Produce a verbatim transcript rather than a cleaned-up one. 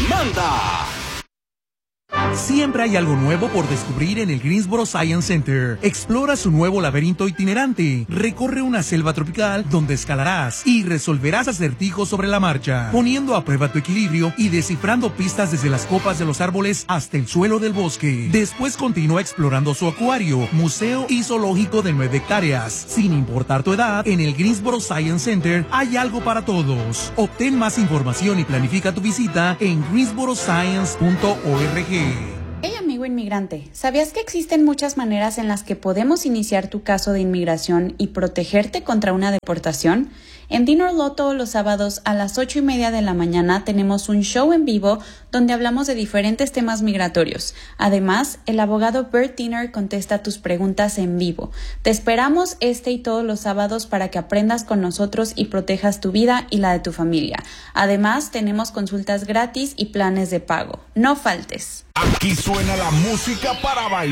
manda. Siempre hay algo nuevo por descubrir en el Greensboro Science Center. Explora su nuevo laberinto itinerante. Recorre una selva tropical donde escalarás y resolverás acertijos sobre la marcha, poniendo a prueba tu equilibrio y descifrando pistas desde las copas de los árboles hasta el suelo del bosque. Después continúa explorando su acuario, museo y zoológico de nueve hectáreas. Sin importar tu edad, en el Greensboro Science Center hay algo para todos. Obtén más información y planifica tu visita en greensboro science punto org. Hey amigo inmigrante, ¿sabías que existen muchas maneras en las que podemos iniciar tu caso de inmigración y protegerte contra una deportación? En Dinner Law todos los sábados a las ocho y media de la mañana tenemos un show en vivo donde hablamos de diferentes temas migratorios. Además, el abogado Bert Dinner contesta tus preguntas en vivo. Te esperamos este y todos los sábados para que aprendas con nosotros y protejas tu vida y la de tu familia. Además, tenemos consultas gratis y planes de pago. No faltes. Aquí suena la música para bailar.